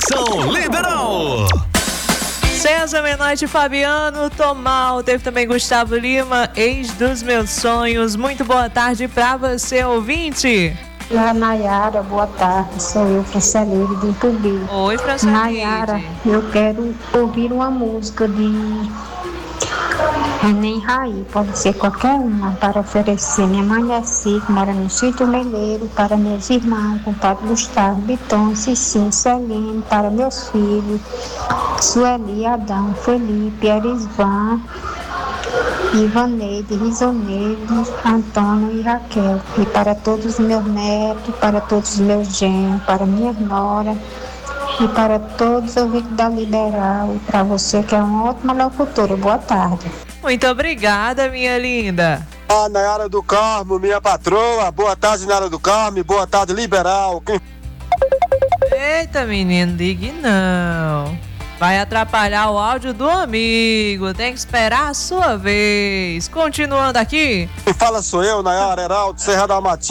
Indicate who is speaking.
Speaker 1: Conexão Liberal.
Speaker 2: César Menotti, Fabiano, tô mal. Teve também Gustavo Lima, ex dos meus sonhos. Muito boa tarde pra você, ouvinte.
Speaker 3: Olá, Nayara, boa tarde. Sou eu, Francelene, do Tubi.
Speaker 2: Oi, Francelene.
Speaker 3: Nayara, eu quero ouvir uma música de Renem Raí, pode ser qualquer uma, para oferecer minha mãe Nessi, que mora no Sítio Meleiro, para meus irmãos, compadre Gustavo, Biton, Cicinho, Celine, para meus filhos, Sueli, Adão, Felipe, Erisvan, Ivaneide, Risoneide, Antônio e Raquel, e para todos os meus netos, para todos os meus genros, para minha nora, e para todos os ouvintes da Liberal, e para você que é uma ótima locutora. Boa tarde.
Speaker 2: Muito obrigada, minha linda.
Speaker 4: Nayara do Carmo, minha patroa. Boa tarde, Nayara do Carmo. Boa tarde, Liberal.
Speaker 2: Eita, menino, ligue não. Vai atrapalhar o áudio do amigo. Tem que esperar a sua vez. Continuando aqui.
Speaker 4: Quem fala sou eu, Nayara Heraldo, Serra da Matinha.